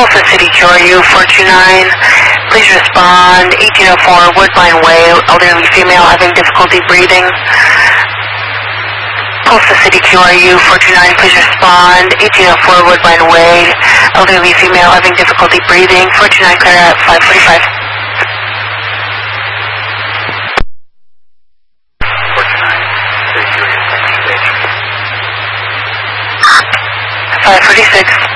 Tulsa City QRU 429. Please respond. 1804 Woodbine Way, elderly female having difficulty breathing. Tulsa City QRU 429, please respond. 1804 Woodbine Way, elderly female having difficulty breathing. 429 clear at 545. 546.